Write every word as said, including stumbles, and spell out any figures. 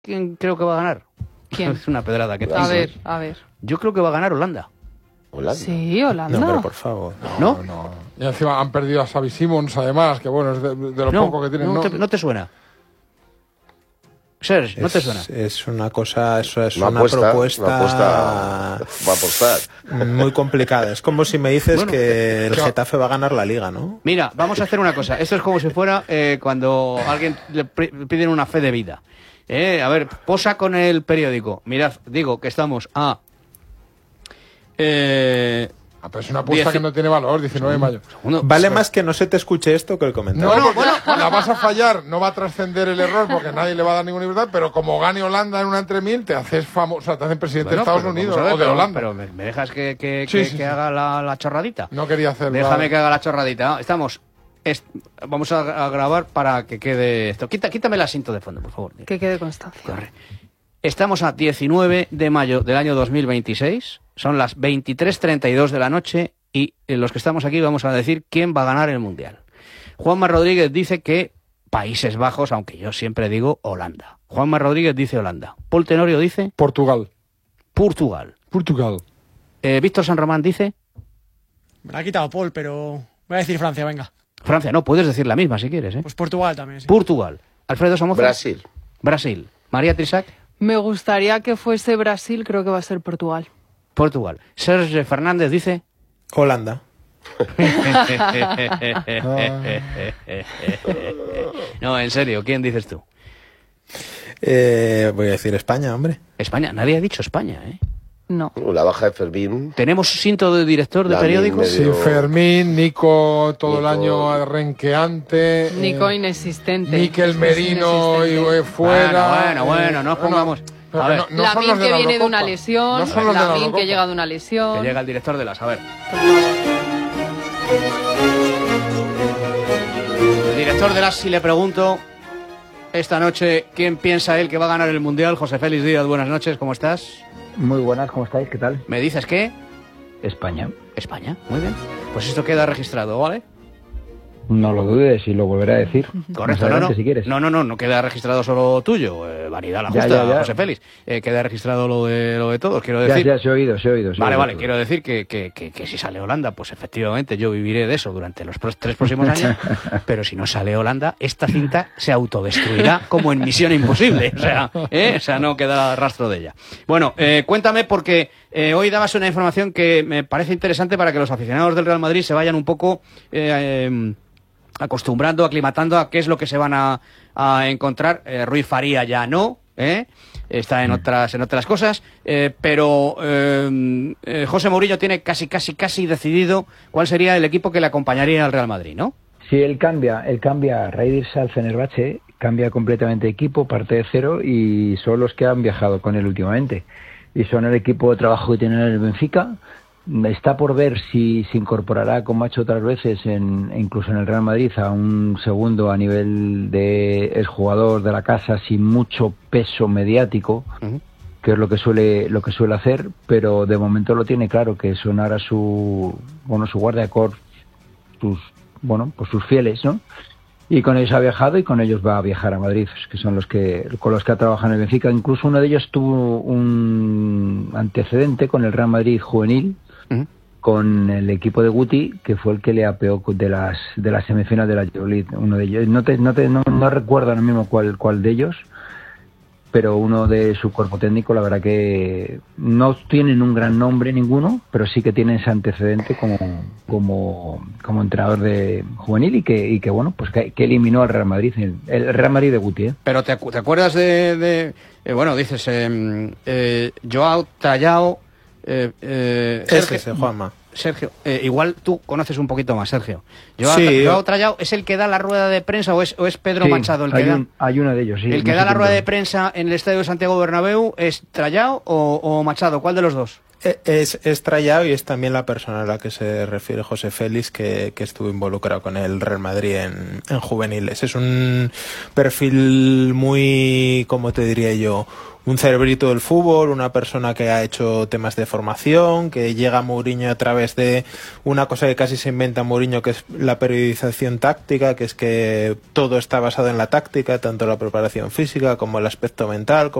quién creo que va a ganar? ¿Quién? Es una pedrada que A ver, a ver. Yo creo que va a ganar Holanda. ¿Holanda? Sí, Holanda. No, pero por favor. ¿No? No, no. Y encima han perdido a Xavi Simons, además, que bueno, es de, de lo No, poco que tienen. no, No, te, no te suena. Serge, ¿no te Es- suena? Es una cosa, eso es Una una, apuesta, propuesta una apuesta va a apostar. muy complicada. Es como si me dices Bueno, que el yo- Getafe va a ganar la Liga, ¿no? Mira, vamos a hacer una cosa. Esto es como si fuera eh, cuando a alguien le pri- piden una fe de vida. Eh, a ver, posa con el periódico. Mirad, digo que estamos a... Eh, Ah, pero es una apuesta Dieci- que no tiene valor, diecinueve de mayo. uno- Vale más que no se te escuche esto que el comentario. No, Bueno, porque bueno. la vas a fallar, no va a trascender el error porque nadie le va a dar ninguna libertad, pero como gane Holanda en una entre mil, te haces famoso, o sea, te hacen presidente Bueno, de Estados pero Unidos vamos a ver, o de pero- Holanda. Pero me, me dejas que, que, Sí, que- sí, que sí. haga la, la chorradita. No quería hacerlo. Déjame que haga la chorradita. Estamos... est- vamos a, a grabar para que quede esto. Quita, quítame el asiento de fondo, por favor. Que quede constancia. Corre. Estamos a diecinueve de mayo del año dos mil veintiséis. Son las veintitrés treinta y dos de la noche y eh, los que estamos aquí vamos a decir quién va a ganar el Mundial. Juanma Rodríguez dice que Países Bajos, aunque yo siempre digo Holanda. Juanma Rodríguez dice Holanda. Paul Tenorio dice Portugal. Portugal. Portugal. Eh, Víctor San Román dice Me la ha quitado Paul, pero voy a decir Francia, venga. Francia. No, puedes decir la misma si quieres. ¿eh? Pues Portugal también, sí. Portugal. Alfredo Somoza. Brasil. Brasil. María Trisac. Me gustaría que fuese Brasil, creo que va a ser Portugal. Portugal. Sergio Fernández dice Holanda. No, en serio, ¿quién dices tú? Eh, voy a decir España, hombre. España, nadie ha dicho España, ¿eh? No. La baja de Fermín. ¿Tenemos cinto de director de La periódico? medio- Sin Fermín, Nico todo el Nico. año renqueante. Nico eh, inexistente. Miquel Es Merino y inexistente. eh, fuera. Bueno, bueno, bueno, no eh, pongamos- pero a que ver. no- no son Lamin los de que la viene de una Eurocopa. lesión. No son los de la Lamin que Eurocopa. llega de una lesión. Que llega el director de las... A ver. El director de las, si le pregunto esta noche quién piensa él que va a ganar el Mundial, José Félix Díaz, buenas noches, ¿cómo estás? Muy buenas, ¿cómo estáis? ¿Qué tal? ¿Me dices qué? España. España, muy bien. Pues esto queda registrado, ¿vale? No lo dudes y lo volveré a decir. Correcto, Más no, adelante, no. si quieres. No, no, no, no queda registrado solo tuyo, eh, vanidad la Ya, justa, ya, ya. José Félix. Eh, queda registrado lo de lo de todos, quiero Ya, decir. ya, se he oído, se he oído. se he Vale, oído vale, todo. quiero decir que, que, que, que si sale Holanda, pues efectivamente yo viviré de eso durante los pros- tres próximos años, pero si no sale Holanda, esta cinta se autodestruirá como en Misión Imposible, o sea, ¿eh? O sea, no queda rastro de ella. Bueno, eh, cuéntame porque eh, hoy dabas una información que me parece interesante para que los aficionados del Real Madrid se vayan un poco... Eh, eh, acostumbrando, aclimatando a qué es lo que se van a, a encontrar. Eh, Ruiz Faría ya no, ¿eh? Está en otras en otras cosas, eh, pero eh, eh, José Mourinho tiene casi, casi, casi decidido cuál sería el equipo que le acompañaría al Real Madrid, ¿no? Sí, él cambia, él cambia, a raíz de irse al Fenerbahce, cambia completamente de equipo, parte de cero, y son los que han viajado con él últimamente. Y son el equipo de trabajo que tiene en el Benfica. Está por ver si se incorporará, como ha hecho otras veces, en, incluso en el Real Madrid, a un segundo a nivel de el jugador de la casa sin mucho peso mediático, Uh-huh. que es lo que suele lo que suele hacer, pero de momento lo tiene claro, que son ahora su bueno su guardia de cor, sus bueno pues sus fieles, ¿no? Y con ellos ha viajado y con ellos va a viajar a Madrid, que son los que con los que ha trabajado en el Benfica. Incluso uno de ellos tuvo un antecedente con el Real Madrid juvenil, Uh-huh. con el equipo de Guti, que fue el que le apeó de las de las semifinales de la Euroleague. Uno de ellos, no te, no te, no, no recuerdo ahora mismo cuál cuál de ellos, pero uno de su cuerpo técnico, la verdad que no tienen un gran nombre ninguno, pero sí que tienen ese antecedente como como como entrenador de juvenil y que y que bueno, pues que, que eliminó al Real Madrid, el, el Real Madrid de Guti, ¿eh? Pero ¿te, acu- te acuerdas de...? de eh, bueno, dices, eh, eh, Joao Tallao... Eh, eh, Ese Sergio- es el Juanma. Sergio, eh, igual tú conoces un poquito más, Sergio. Joao, Sí. Joao Trallao, ¿es el que da la rueda de prensa o es, o es Pedro Sí, Machado el que hay, da? un- hay uno de ellos, sí. ¿El que no da sé la quién rueda es. de prensa en el Estadio Santiago Bernabéu es Trallao o, o Machado? ¿Cuál de los dos? Es, es trallado y es también la persona a la que se refiere José Félix, que, que estuvo involucrado con el Real Madrid en, en juveniles. Es un perfil muy, ¿cómo te diría yo? Un cerebrito del fútbol, una persona que ha hecho temas de formación, que llega a Mourinho a través de una cosa que casi se inventa Mourinho, que es la periodización táctica, que es que todo está basado en la táctica, tanto la preparación física como el aspecto mental,